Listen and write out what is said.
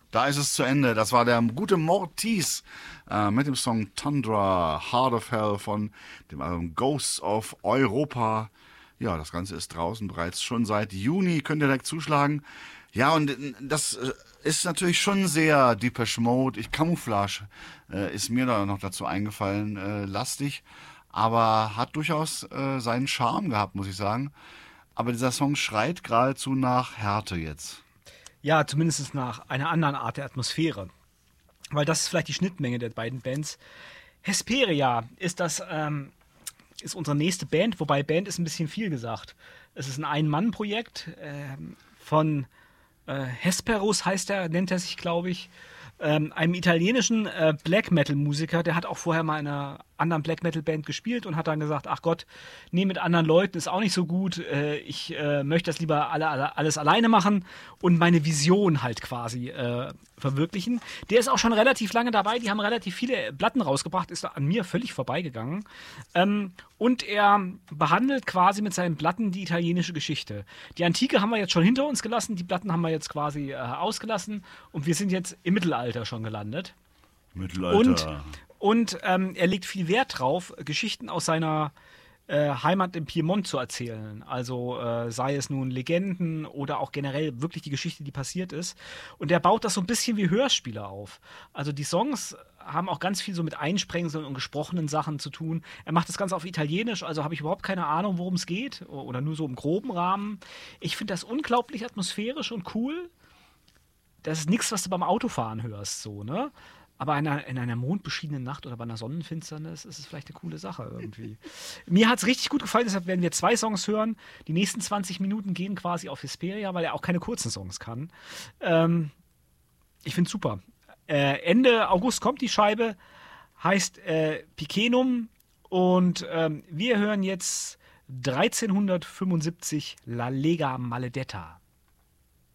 Da ist es zu Ende. Das war der gute Mortis mit dem Song Tundra, Heart of Hell von dem Album Ghosts of Europa. Ja, das Ganze ist draußen bereits schon seit Juni. Könnt ihr direkt zuschlagen. Ja, und das ist natürlich schon sehr Depeche Mode. Camouflage ist mir da noch dazu eingefallen, lastig. Aber hat durchaus seinen Charme gehabt, muss ich sagen. Aber dieser Song schreit geradezu nach Härte jetzt. Ja, zumindest nach einer anderen Art der Atmosphäre. Weil das ist vielleicht die Schnittmenge der beiden Bands. Hesperia ist unsere nächste Band, wobei Band ist ein bisschen viel gesagt. Es ist ein Ein-Mann-Projekt von Hesperus nennt er sich, glaube ich. Einem italienischen Black Metal Musiker, der hat auch vorher mal in einer anderen Black Metal Band gespielt und hat dann gesagt, ach Gott, nee, mit anderen Leuten ist auch nicht so gut, ich möchte das lieber alles alleine machen und meine Vision halt quasi verwirklichen. Der ist auch schon relativ lange dabei, die haben relativ viele Platten rausgebracht, ist an mir völlig vorbeigegangen. Und er behandelt quasi mit seinen Platten die italienische Geschichte. Die Antike haben wir jetzt schon hinter uns gelassen, die Platten haben wir jetzt quasi ausgelassen und wir sind jetzt im Mittelalter schon gelandet. Mittelalter. Und er legt viel Wert drauf, Geschichten aus seiner Heimat im Piemont zu erzählen. Also sei es nun Legenden oder auch generell wirklich die Geschichte, die passiert ist. Und er baut das so ein bisschen wie Hörspiele auf. Also die Songs haben auch ganz viel so mit Einsprengseln und gesprochenen Sachen zu tun. Er macht das Ganze auf Italienisch, also habe ich überhaupt keine Ahnung, worum es geht. Oder nur so im groben Rahmen. Ich finde das unglaublich atmosphärisch und cool. Das ist nichts, was du beim Autofahren hörst, so, ne? Aber in einer mondbeschienenen Nacht oder bei einer Sonnenfinsternis ist es vielleicht eine coole Sache irgendwie. Mir hat es richtig gut gefallen, deshalb werden wir 2 Songs hören. Die nächsten 20 Minuten gehen quasi auf Hesperia, weil er auch keine kurzen Songs kann. Ich finde es super. Ende August kommt die Scheibe, heißt Picenum und wir hören jetzt 1375 La Lega Maledetta.